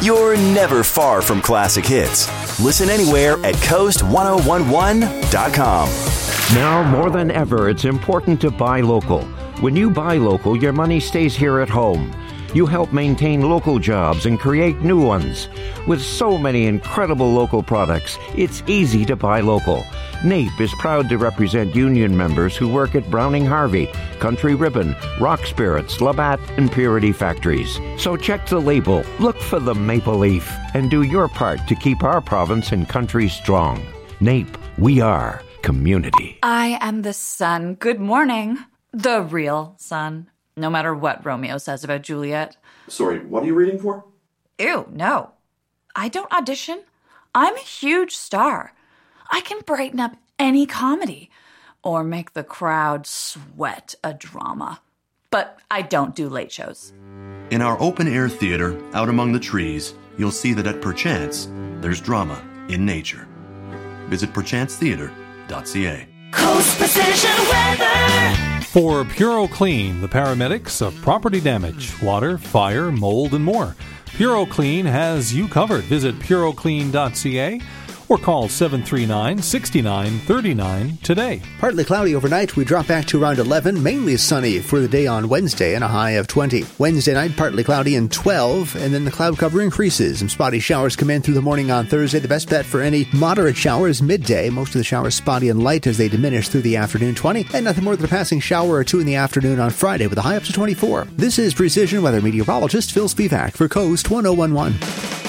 You're never far from classic hits. Listen anywhere at coast1011.com. Now more than ever, it's important to buy local. When you buy local, your money stays here at home. You help maintain local jobs and create new ones. With so many incredible local products, it's easy to buy local. NAPE is proud to represent union members who work at Browning Harvey, Country Ribbon, Rock Spirits, Labatt, and Purity Factories. So check the label, look for the maple leaf, and do your part to keep our province and country strong. NAPE, we are community. I am the sun. Good morning. The real sun. No matter what Romeo says about Juliet. Sorry, what are you reading for? Ew, no. I don't audition. I'm a huge star. I can brighten up any comedy or make the crowd sweat a drama. But I don't do late shows. In our open-air theater, out among the trees, you'll see that at Perchance, there's drama in nature. Visit perchancetheater.ca. Coast Precision Weather. For Puro Clean, the paramedics of property damage, water, fire, mold, and more. Puro Clean has you covered. Visit puroclean.ca or call 739-6939 today. Partly cloudy overnight. We drop back to around 11. Mainly sunny for the day on Wednesday and a high of 20. Wednesday night, partly cloudy and 12. And then the cloud cover increases. Some spotty showers come in through the morning on Thursday. The best bet for any moderate showers midday. Most of the showers spotty and light as they diminish through the afternoon, 20. And nothing more than a passing shower or two in the afternoon on Friday with a high up to 24. This is Precision Weather Meteorologist Phil Spivak for Coast 1011.